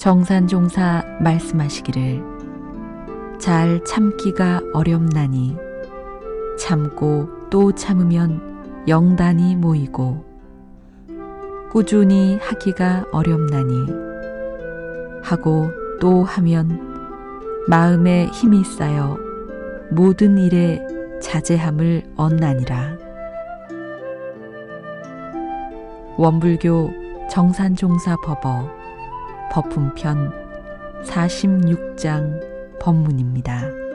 정산종사 말씀하시기를 잘 참기가 어렵나니 참고 또 참으면 영단이 모이고 꾸준히 하기가 어렵나니 하고 또 하면 마음에 힘이 쌓여 모든 일에 자제함을 얻나니라. 원불교 정산종사법어 법품편 46장 법문입니다.